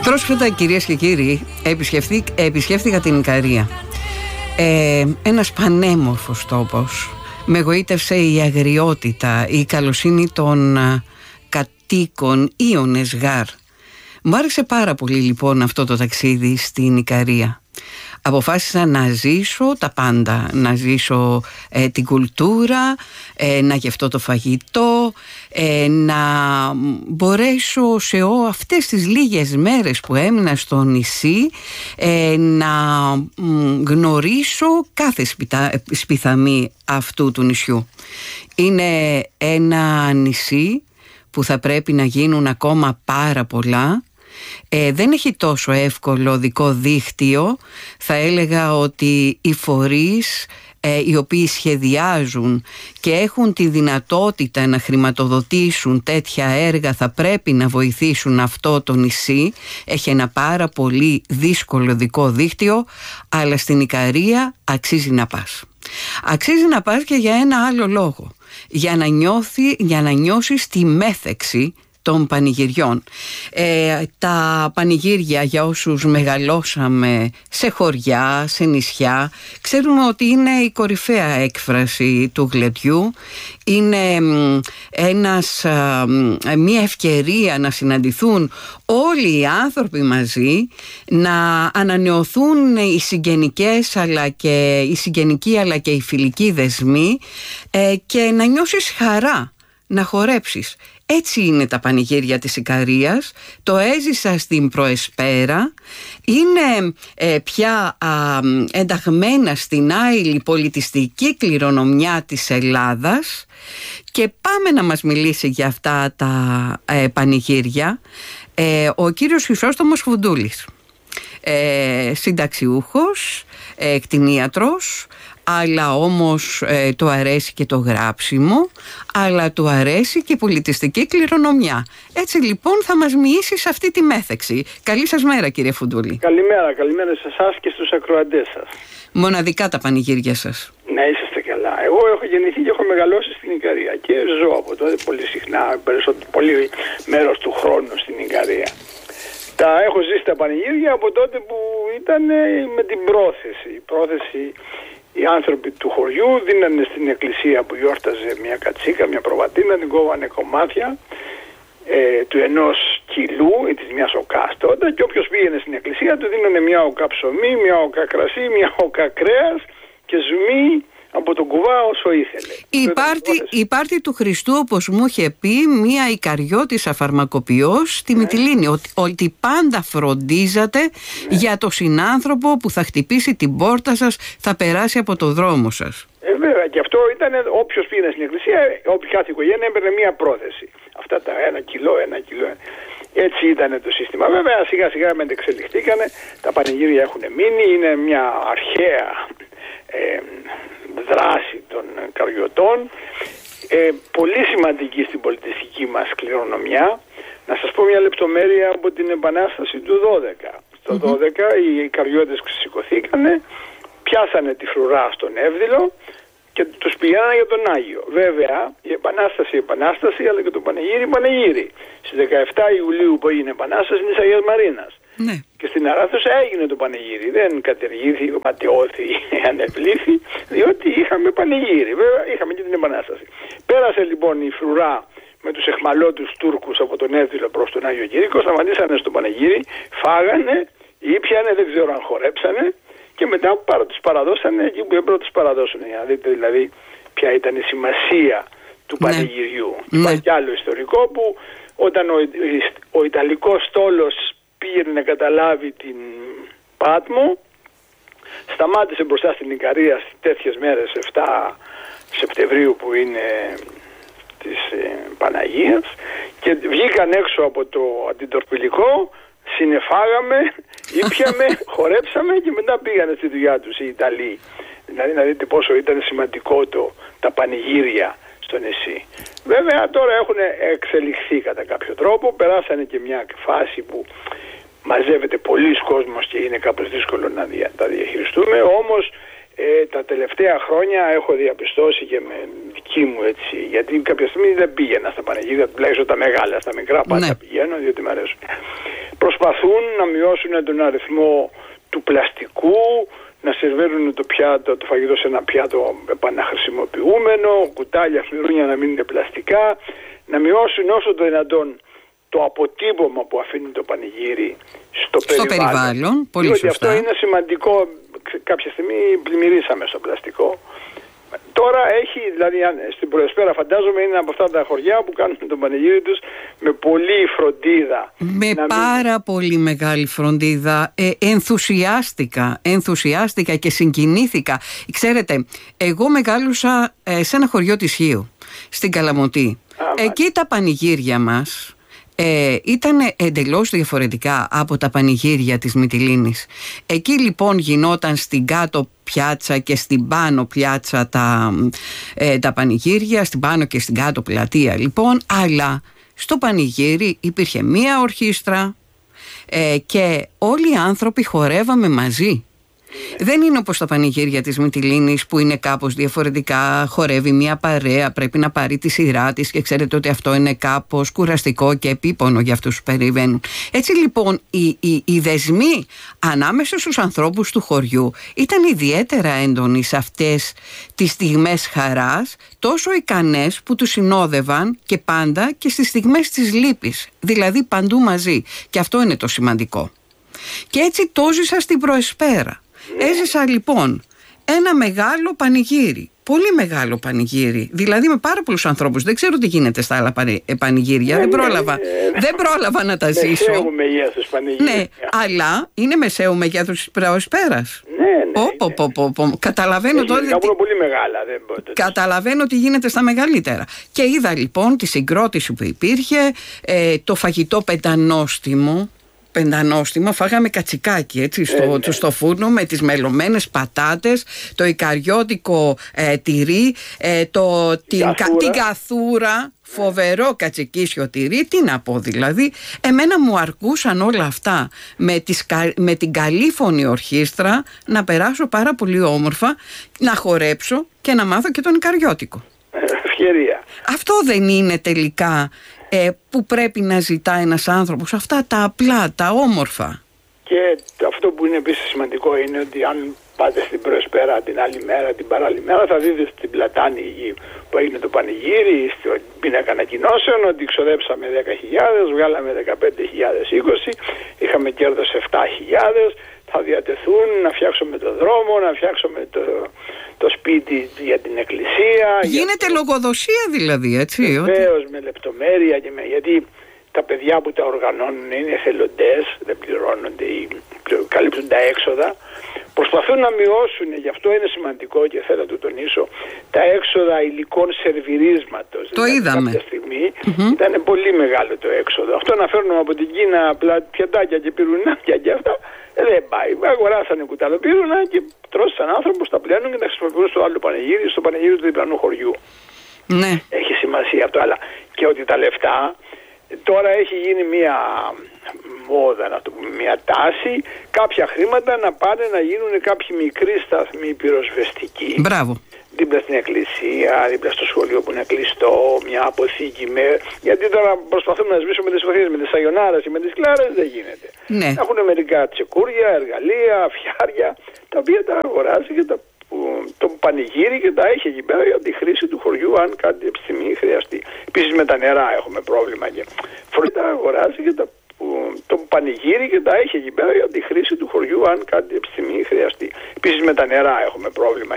Πρόσφατα, κυρίες και κύριοι, επισκέφθηκα την Ικαρία. Ένας πανέμορφος τόπος. Με εγωίτευσε η αγριότητα, η καλοσύνη των κατοίκων, Ίωνες Γάρ. Μου άρεσε πάρα πολύ λοιπόν αυτό το ταξίδι στην Ικαρία. Αποφάσισα να ζήσω τα πάντα, να ζήσω την κουλτούρα, να γευτώ το φαγητό, να μπορέσω σε αυτές τις λίγες μέρες που έμεινα στο νησί να γνωρίσω κάθε σπιθαμή αυτού του νησιού. Είναι ένα νησί που θα πρέπει να γίνουν ακόμα πάρα πολλά. Δεν έχει τόσο εύκολο οδικό δίκτυο. Θα έλεγα ότι οι φορείς οι οποίοι σχεδιάζουν και έχουν τη δυνατότητα να χρηματοδοτήσουν τέτοια έργα θα πρέπει να βοηθήσουν αυτό το νησί. Έχει ένα πάρα πολύ δύσκολο οδικό δίκτυο, αλλά στην Ικαρία αξίζει να πας. Αξίζει να πας και για ένα άλλο λόγο. Για να νιώσεις τη μέθεξη των πανηγυριών. Τα πανηγύρια, για όσους μεγαλώσαμε σε χωριά, σε νησιά, ξέρουμε ότι είναι η κορυφαία έκφραση του γλεντιού. Είναι μια ευκαιρία να συναντηθούν όλοι οι άνθρωποι μαζί, να ανανεωθούν οι συγγενικές οι συγγενικοί αλλά και οι φιλικοί δεσμοί και να νιώσεις χαρά, να χορέψεις. Έτσι είναι τα πανηγύρια της Ικαρίας. Το έζησα στην προεσπέρα. Είναι πια ενταγμένα στην άειλη πολιτιστική κληρονομιά της Ελλάδας. Και πάμε να μας μιλήσει για αυτά τα πανηγύρια ο κύριος Χρυσόστομος Φουντούλης, συνταξιούχος, κτηνίατρος, αλλά όμως του αρέσει και το γράψιμο, αλλά του αρέσει και η πολιτιστική κληρονομιά. Έτσι λοιπόν θα μας μοιήσει σε αυτή τη μέθεξη. Καλή σας μέρα, κύριε Φουντούλη. Καλημέρα σε εσάς και στους ακροατές σας. Μοναδικά τα πανηγύρια σας. Να είσαστε καλά. Εγώ έχω γεννηθεί και έχω μεγαλώσει στην Ικαρία και ζω από τότε πολύ συχνά, πολύ μέρος του χρόνου στην Ικαρία. Τα έχω ζήσει τα πανηγύρια από τότε που ήταν με την πρόθεση. Οι άνθρωποι του χωριού δίνανε στην εκκλησία που γιόρταζε μια κατσίκα, μια προβατίνα, την κόβανε κομμάτια του ενός κιλού ή της μιας οκάς τότε, και όποιος πήγαινε στην εκκλησία του δίνανε μια οκά ψωμί, μια οκά κρασί, μια οκά κρέας και ζουμί από τον κουβά όσο ήθελε. Η πάρτη του Χριστού, όπως μου είχε πει μια Ικαριώτισσα φαρμακοποιός στη Μυτιλήνη, ότι πάντα φροντίζατε για το συνάνθρωπο που θα χτυπήσει την πόρτα σας, θα περάσει από το δρόμο σας. Βέβαια, και αυτό ήταν όποιος πήγαινε στην εκκλησία, κάθε οικογένεια έπαιρνε μια πρόθεση. Αυτά τα 1 κιλό. Έτσι ήταν το σύστημα. Βέβαια, σιγά σιγά μετεξελιχθήκανε, τα πανηγύρια έχουν μείνει, είναι μια αρχαία δράση των Καριωτών, πολύ σημαντική στην πολιτιστική μας κληρονομιά. Να σας πω μια λεπτομέρεια από την Επανάσταση του 12. Στο 12 οι Καριώτες ξεσηκωθήκανε, πιάσανε τη φρουρά στον Εύδηλο και τους πηγαίνανε για τον Άγιο. Βέβαια η Επανάσταση, αλλά και το Πανηγύρι. Στις 17 Ιουλίου που έγινε Επανάσταση της Αγίας Μαρίνας. Ναι. Και στην Αράθωσα έγινε το πανηγύρι. Δεν κατεργήθη, ματιώθη, ανεβλήθη, διότι είχαμε πανηγύρι. Βέβαια είχαμε και την Επανάσταση. Πέρασε λοιπόν η φρουρά με τους εχμαλώτους Τούρκους από τον Εύδηλο προς τον Άγιο Κήρυκο, σταματήσανε στο πανηγύρι, φάγανε, ήπιανε, δεν ξέρω αν χορέψανε, και μετά τους παραδώσανε εκεί που έπρεπε να τους παραδώσουν. Για να δείτε δηλαδή ποια ήταν η σημασία του πανηγυριού. Υπάρχει κι άλλο ιστορικό που όταν ο Ιταλικός στόλος πήγαινε να καταλάβει την Πάτμο, σταμάτησε μπροστά στην Ικαρία στις τέτοιες μέρες, 7 Σεπτεμβρίου που είναι της Παναγίας, και βγήκαν έξω από το αντιτορπιλικό, συνεφάγαμε, ήπιαμε, χορέψαμε και μετά πήγανε στη δουλειά τους οι Ιταλοί. Δηλαδή να δείτε πόσο ήταν σημαντικό τα πανηγύρια στο νησί. Βέβαια τώρα έχουν εξελιχθεί κατά κάποιο τρόπο, περάσανε και μια φάση που μαζεύεται πολλοί κόσμος και είναι κάπως δύσκολο να τα διαχειριστούμε, όμως τα τελευταία χρόνια έχω διαπιστώσει και με δική μου έτσι, γιατί κάποια στιγμή δεν πήγαινα στα πανηγύρια, τουλάχιστον τα μεγάλα, στα μικρά πάντα πηγαίνω διότι μου αρέσουν. Προσπαθούν να μειώσουν τον αριθμό του πλαστικού, να σερβέρουν το φαγητό σε ένα πιάτο επαναχρησιμοποιούμενο, κουτάλια, φλουρούνια να μην είναι πλαστικά, να μειώσουν όσο το δυνατόν το αποτύπωμα που αφήνει το πανηγύρι στο περιβάλλον. Πολύ διότι σωστά. αυτό είναι σημαντικό. Κάποια στιγμή πλημμυρίσαμε στο πλαστικό. Τώρα έχει, δηλαδή στην Προεσπέρα φαντάζομαι είναι από αυτά τα χωριά που κάνουν τον πανηγύρι τους με πολλή φροντίδα. Με πάρα πολύ μεγάλη φροντίδα. Ενθουσιάστηκα και συγκινήθηκα. Ξέρετε, εγώ μεγάλωσα σε ένα χωριό της Χίου, στην Καλαμωτή. Εκεί τα πανηγύρια μας ήταν εντελώς διαφορετικά από τα πανηγύρια της Μυτιλήνης. Εκεί λοιπόν γινόταν στην κάτω πιάτσα και στην πάνω πιάτσα τα πανηγύρια, στην πάνω και στην κάτω πλατεία λοιπόν, αλλά στο πανηγύρι υπήρχε μία ορχήστρα και όλοι οι άνθρωποι χορεύαμε μαζί. Δεν είναι όπως τα πανηγύρια της Μυτιλήνης που είναι κάπως διαφορετικά. Χορεύει μια παρέα, πρέπει να πάρει τη σειρά της και ξέρετε ότι αυτό είναι κάπως κουραστικό και επίπονο για αυτούς που περιβαίνουν. Έτσι λοιπόν οι δεσμοί ανάμεσα στους ανθρώπους του χωριού ήταν ιδιαίτερα έντονοι σε αυτές τις στιγμές χαράς, τόσο ικανές που τους συνόδευαν και πάντα και στις στιγμές της λύπης, δηλαδή παντού μαζί. Και αυτό είναι το σημαντικό. Και έτσι το ζήσα στην Προεσπέρα. Έζησα λοιπόν ένα μεγάλο πανηγύρι, πολύ μεγάλο πανηγύρι, δηλαδή με πάρα πολλούς ανθρώπους. Δεν ξέρω τι γίνεται στα άλλα πανηγύρια, δεν πρόλαβα να τα ζήσω. Μεσαίου μεγέθους πανηγύρια. Ναι, αλλά είναι μεσαίου μεγέθους της Προεσπέρας. Καταλαβαίνω τώρα. Πολύ μεγάλα. Καταλαβαίνω τι γίνεται στα μεγαλύτερα. Και είδα λοιπόν τη συγκρότηση που υπήρχε, το φαγητό πεντανόστιμο, φάγαμε κατσικάκι έτσι, στο φούρνο με τις μελωμένες πατάτες, το ικαριώτικο τυρί, την καθούρα, φοβερό κατσικίσιο τυρί, τι να πω δηλαδή. Εμένα μου αρκούσαν όλα αυτά με την καλήφωνη ορχήστρα να περάσω πάρα πολύ όμορφα, να χορέψω και να μάθω και τον ικαριώτικο. Ευκαιρία. Αυτό δεν είναι τελικά που πρέπει να ζητά ένας άνθρωπος, αυτά τα απλά, τα όμορφα. Και αυτό που είναι επίσης σημαντικό είναι ότι αν πάτε στην Προεσπέρα την άλλη μέρα, την παράλληλη μέρα, θα δείτε στην Πλατάνη που έγινε το πανηγύρι, στην πίνακα ανακοινώσεων, ότι ξοδέψαμε 10.000, βγάλαμε 15.020, είχαμε κέρδος 7.000, θα διατεθούν να φτιάξουμε το δρόμο, να φτιάξουμε το σπίτι για την εκκλησία. Γίνεται λογοδοσία δηλαδή, έτσι. Βεβαίως, με λεπτομέρεια γιατί τα παιδιά που τα οργανώνουν είναι εθελοντές, δεν πληρώνονται ή καλύπτουν τα έξοδα. Προσπαθούν να μειώσουν, γι' αυτό είναι σημαντικό και θέλω να το τονίσω, τα έξοδα υλικών σερβιρίσματος. Το είδαμε. Κάποια στιγμή ήταν πολύ μεγάλο το έξοδο. Αυτό να φέρνουμε από την Κίνα πιατάκια και πυρουνάκια και αυτά δεν πάει. Αγοράσανε κουταλοπύρουνα και τρως σαν άνθρωπος, τα πλένουν και τα χρησιμοποιούν στο άλλο πανηγύρι, στο πανηγύρι του διπλανού χωριού. Ναι. Έχει σημασία αυτό, αλλά και ότι τα λεφτά τώρα έχει γίνει μια μόδα, να το πούμε, μια τάση, κάποια χρήματα να πάνε να γίνουν κάποιοι μικροί σταθμοί πυροσβεστικοί. Μπράβο. Δίπλα στην εκκλησία, δίπλα στο σχολείο που είναι κλειστό, μια αποθήκη γιατί τώρα προσπαθούμε να σβήσουμε τις φωτιές με τις σαγιονάρες ή με τις κλάρες, δεν γίνεται. Ναι. Έχουν μερικά τσεκούρια, εργαλεία, φιάρια, τα οποία τα αγοράζει και το πανηγύρι και τα έχει εκεί πέρα για τη χρήση του χωριού, αν κάτι στιγμή χρειαστεί. Επίσης με τα νερά έχουμε πρόβλημα και τα αγοράζει και το πανηγύρι και τα έχει εκεί πέρα για τη χρήση του χωριού, αν κάτι στιγμή χρειαστεί. Επίσης με τα νερά έχουμε πρόβλημα